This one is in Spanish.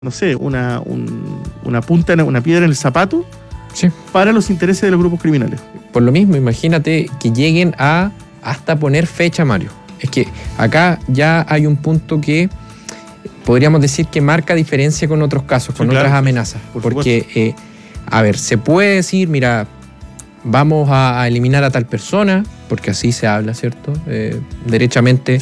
no sé, una punta, una piedra en el zapato, Sí. para los intereses de los grupos criminales. Por lo mismo, imagínate que lleguen a hasta poner fecha, Mario. Es que acá ya hay un punto que podríamos decir que marca diferencia con otros casos, con claro, otras amenazas. por Porque, a ver, se puede decir, mira, vamos a eliminar a tal persona, porque así se habla, ¿cierto? Derechamente